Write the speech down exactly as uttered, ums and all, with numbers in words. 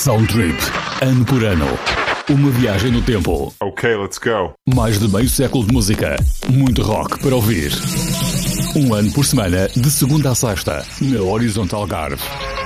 Soundtrip, ano por ano. Uma viagem no tempo. Ok, let's go. Mais de meio século de música. Muito rock para ouvir. Um ano por semana, de segunda a sexta, na Horizontal Algarve.